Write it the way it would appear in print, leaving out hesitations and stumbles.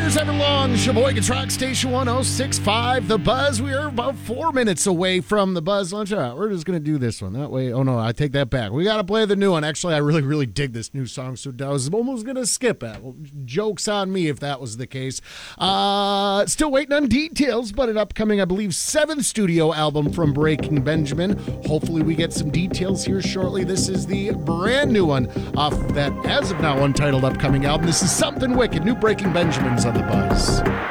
Cheers, Everlong. Sheboygan's Rock Station 106.5. The Buzz. We are about 4 minutes away from the Buzz Lunch Hour. We're just going to do this one. That way. Oh, no, I take that back. We got to play the new one. Actually, I really, really dig this new song, so I was almost going to skip it. Well, joke's on me if that was the case. Still waiting on details, but an upcoming, I believe, 7th studio album from Breaking Benjamin. Hopefully, we get some details here shortly. This is the brand new one off that, as of now, untitled upcoming album. This is Something Wicked. New Breaking Benjamin's on the Buzz.